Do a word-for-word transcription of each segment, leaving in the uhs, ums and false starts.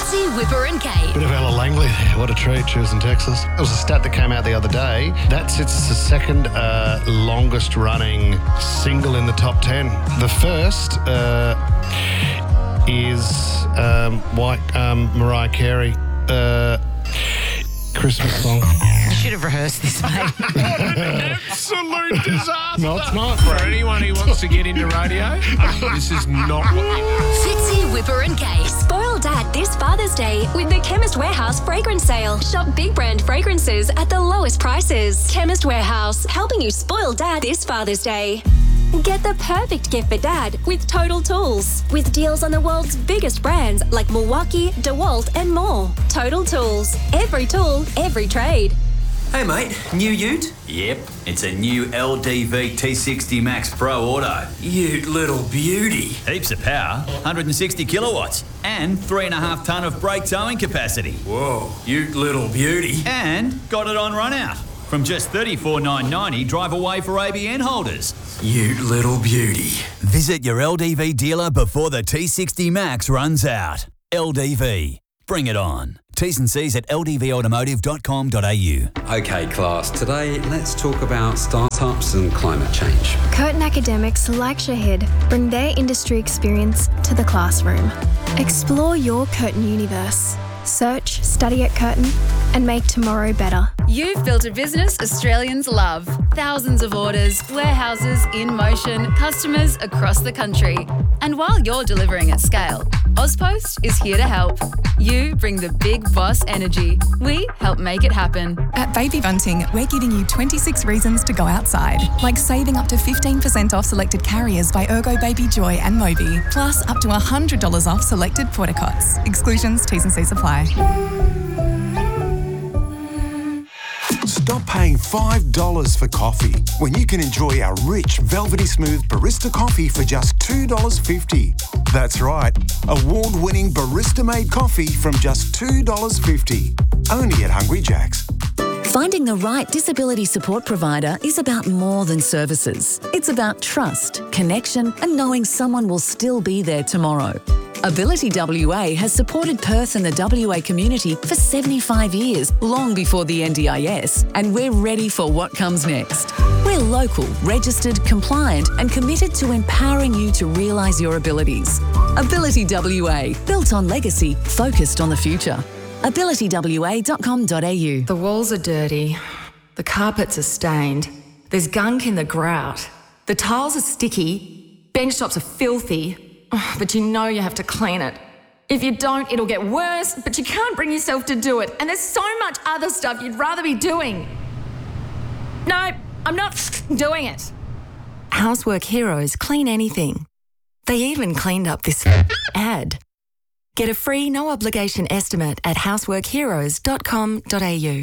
Fitzy, Whipper and Kate. Bit of Ella Langley there. What a treat. She was in Texas. There was a stat that came out the other day. That sits as the second uh, longest running single in the top ten. The first uh, is um, White um, Mariah Carey. Uh, Christmas song. You should have rehearsed this, mate. What an absolute disaster. No, it's not. For anyone who wants to get into radio, this is not what you do. Fitzy, Whipper and Kate. Spoil Dad this Father's Day with the Chemist Warehouse fragrance sale. Shop big brand fragrances at the lowest prices. Chemist Warehouse, helping you spoil Dad this Father's Day. Get the perfect gift for Dad with Total Tools. With deals on the world's biggest brands like Milwaukee, DeWalt and more. Total Tools. Every tool, every trade. Hey mate, new ute? Yep, it's a new L D V T sixty Max Pro Auto. Ute little beauty. Heaps of power, one hundred sixty kilowatts, and three and a half tonne of brake towing capacity. Whoa, ute little beauty. And got it on run out. From just thirty-four thousand nine hundred ninety, drive away for A B N holders. Ute little beauty. Visit your L D V dealer before the T sixty Max runs out. L D V. Bring it on. T's and C's at l d v automotive dot com dot a u. Okay, class, today let's talk about startups and climate change. Curtin academics like Shahid bring their industry experience to the classroom. Explore your Curtin universe. Search, study at Curtin, and make tomorrow better. You've built a business Australians love. Thousands of orders, warehouses in motion, customers across the country. And while you're delivering at scale, Ozpost is here to help. You bring the big boss energy. We help make it happen. At Baby Bunting, we're giving you twenty-six reasons to go outside, like saving up to fifteen percent off selected carriers by Ergo Baby Joy and Moby, plus up to one hundred dollars off selected porta-cots. Exclusions, T's and C's apply. Stop paying five dollars for coffee when you can enjoy our rich, velvety smooth barista coffee for just two dollars fifty. That's right, award-winning barista-made coffee from just two dollars fifty. Only at Hungry Jack's. Finding the right disability support provider is about more than services. It's about trust, connection, and knowing someone will still be there tomorrow. Ability W A has supported Perth and the W A community for seventy-five years, long before the N D I S, and we're ready for what comes next. We're local, registered, compliant, and committed to empowering you to realise your abilities. Ability W A, built on legacy, focused on the future. ability w a dot com dot a u. The walls are dirty. The carpets are stained. There's gunk in the grout. The tiles are sticky. Bench tops are filthy. Oh, but you know you have to clean it. If you don't, it'll get worse, but you can't bring yourself to do it. And there's so much other stuff you'd rather be doing. No, I'm not doing it. Housework Heroes clean anything. They even cleaned up this ad. Get a free, no-obligation estimate at housework heroes dot com dot a u.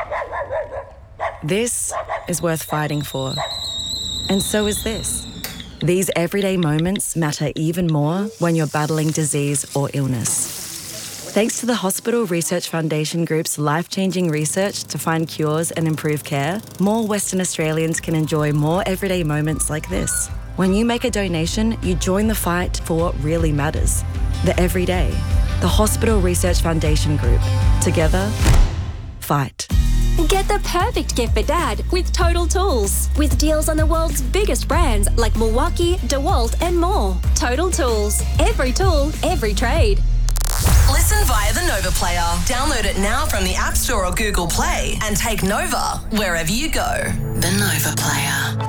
This is worth fighting for. And so is this. These everyday moments matter even more when you're battling disease or illness. Thanks to the Hospital Research Foundation Group's life-changing research to find cures and improve care, more Western Australians can enjoy more everyday moments like this. When you make a donation, you join the fight for what really matters. The everyday. The Hospital Research Foundation Group. Together, fight. Get the perfect gift for Dad with Total Tools. With deals on the world's biggest brands like Milwaukee, DeWalt and more. Total Tools. Every tool, every trade. Listen via the Nova Player. Download it now from the App Store or Google Play and take Nova wherever you go. The Nova Player.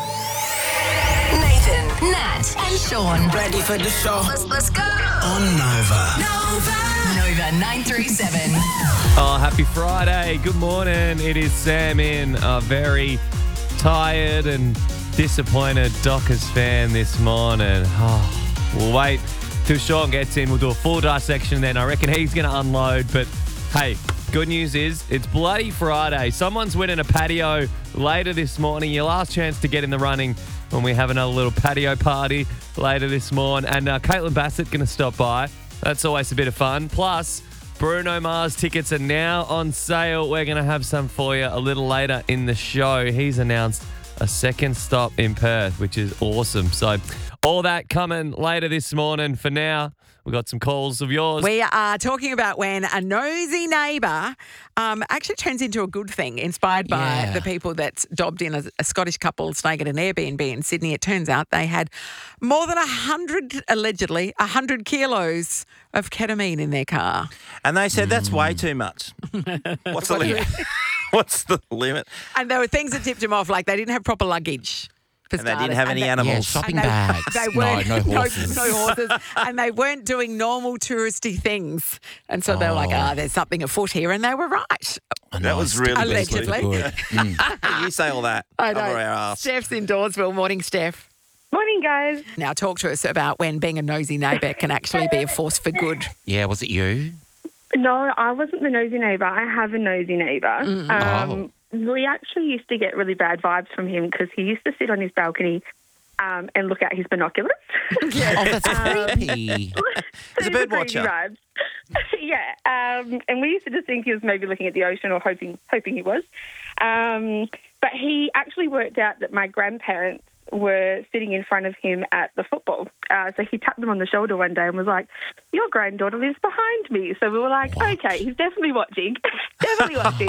Nathan, Nat and Sean. Ready for the show? Let's, let's go. On Nova. Nova. Nova nine three seven. Oh, happy Friday. Good morning. It is Sam in, a very tired and disappointed Dockers fan this morning. Oh, we'll wait till Sean gets in. We'll do a full dissection then. I reckon he's going to unload. But, hey, good news is it's bloody Friday. Someone's winning a patio later this morning. Your last chance to get in the running when we have another little patio party later this morning. And uh, Caitlin Bassett going to stop by. That's always a bit of fun. Plus, Bruno Mars tickets are now on sale. We're going to have some for you a little later in the show. He's announced a second stop in Perth, which is awesome. So All that coming later this morning. For now, we've got some calls of yours. We are talking about when a nosy neighbour um, actually turns into a good thing, inspired by Yeah. the people that dobbed in a, a Scottish couple staying at an Airbnb in Sydney. It turns out they had more than one hundred, allegedly, one hundred kilos of ketamine in their car. And they said that's way too much. What's the limit? What's the limit? And there were things that tipped them off, like they didn't have proper luggage. for And they didn't starters. have And any they- animals. Yeah, shopping And they- bags. They no, weren't, no horses. No, horses. And they weren't doing normal touristy things. And so they were like, Oh. ah, there's something afoot here. And they were right. That was really Allegedly. Good. Mm. You say all that I over know. our ass. Steph's in Dawesville. Morning, Steph. Morning, guys. Now talk to us about when being a nosy neighbour can actually be a force for good. Yeah, was it you? No, I wasn't the nosy neighbour. I have a nosy neighbour. Mm. Um, We actually used to get really bad vibes from him because he used to sit on his balcony um, and look out his binoculars. Oh, that's creepy. He's a bird watcher. Vibes. yeah, um, and we used to just think he was maybe looking at the ocean or hoping hoping he was. Um, but he actually worked out that my grandparents were sitting in front of him at the football. Uh, so he tapped them on the shoulder one day and was like, your granddaughter lives behind me. So we were like, what? Okay, he's definitely watching. definitely watching.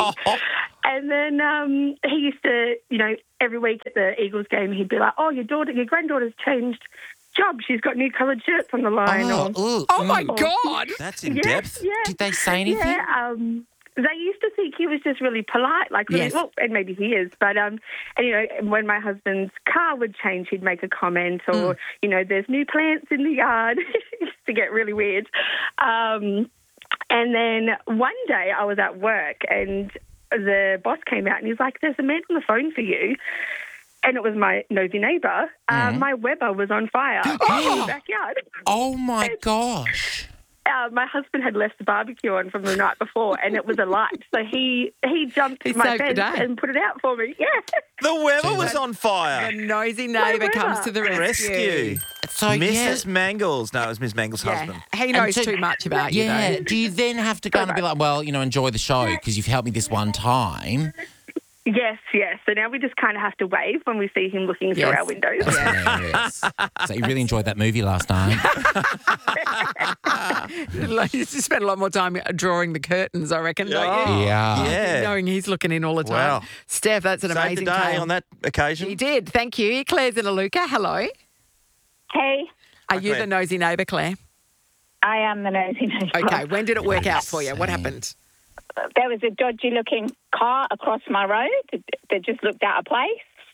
And then um, he used to, you know, every week at the Eagles game, he'd be like, oh, your daughter, your granddaughter's changed job. She's got new coloured shirts on the line. Oh, or, ooh, Oh, my mm. God. That's in yeah, depth. Yeah. Did they say anything? Yeah, um, they used to think he was just really polite, like really, Yes. well, and maybe he is. But um, and you know, when my husband's car would change, he'd make a comment, or you know, there's new plants in the yard. It used to get really weird. Um, and then one day I was at work, and the boss came out, and he's like, "There's a man on the phone for you." And it was my nosy neighbour. Uh, my Weber was on fire in the backyard. Oh, my gosh. Uh, my husband had left the barbecue on from the night before, and it was alight. So he he jumped He my saved the fence day. and put it out for me. Yeah. The weather was on fire. The nosy neighbour comes to the rescue. Rescue. So, Missus yeah. Mangles. No, it was Miss Mangles' Yeah. husband. He knows And to- too much about you, Yeah. though. Do you then have to go and be like, well, you know, enjoy the show because you've helped me this one time? Yes, yes. So now we just kind of have to wave when we see him looking through Yes. our windows. Yes. So you really enjoyed that movie last night? You spend a lot more time drawing the curtains, I reckon, don't you? Yeah. Yeah. Knowing he's looking in all the time. Wow. Steph, that's an Saved amazing the day tale. on that occasion. He did. Thank you. Claire's in Aluka. Hello. Hey, Are Hi, you Claire. the nosy neighbour, Claire? I am the nosy neighbour. Okay. When did it work out for you? What happened? There was a dodgy-looking car across my road that just looked out of place,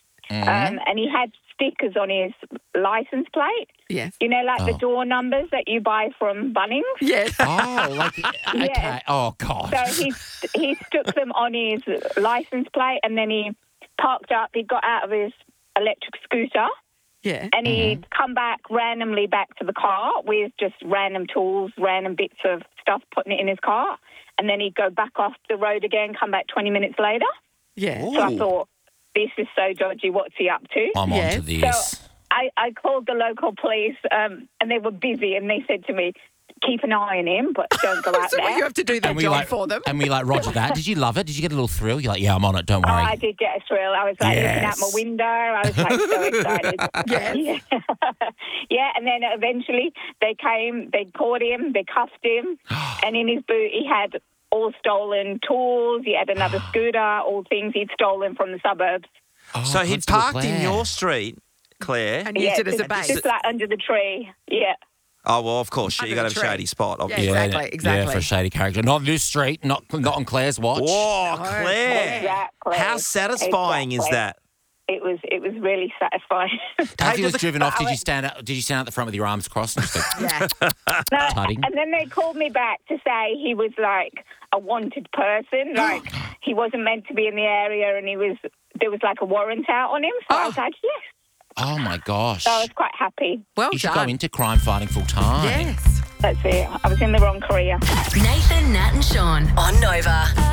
um, and he had stickers on his license plate. Yes. You know, like the Oh. door numbers that you buy from Bunnings. Yes. Oh, like, okay. Oh, God. So he he stuck them on his license plate, and then he parked up. He got out of his electric scooter. Yeah. And he'd come back randomly back to the car with just random tools, random bits of stuff, putting it in his car. And then he'd go back off the road again, come back twenty minutes later. Yeah. So I thought, this is so dodgy. What's he up to? I'm Yes. onto this. So I, I called the local police, um, and they were busy, and they said to me, keep an eye on him, but don't go out So there. you have to do that And we job like, for them. and we like, Roger that. Did you love it? Did you get a little thrill? You're like, yeah, I'm on it. Don't Oh, worry. I did get a thrill. I was like looking out Yes. my window. I was like so excited. Yes. Yeah. yeah, and then eventually they came, they caught him, they cuffed him, and in his boot he had all stolen tools. He had another scooter, all things he'd stolen from the suburbs. Oh, So he'd Constable parked in Claire. your street, Claire. And used it as a just, base. just like under the tree. Yeah. Oh, well, of course. Under You got to the have a tree. shady spot, Yeah, obviously. exactly, Yeah, exactly. Yeah, for a shady character. Not on this street. Not not on Claire's watch. Whoa, Claire. Exactly. How satisfying is Exactly. that? It was it was really satisfying. After he did was the- driven off, I did you went- stand out? Did you stand out the front with your arms crossed? And just like, Yeah. No, Tutting. and then they called me back to say he was like a wanted person, like he wasn't meant to be in the area, and he was there was like a warrant out on him. So I was like, yes. oh my gosh. So I was quite happy. Well You should done. go into crime fighting full time. Yes. That's it. I was in the wrong career. Nathan, Nat, and Sean on Nova.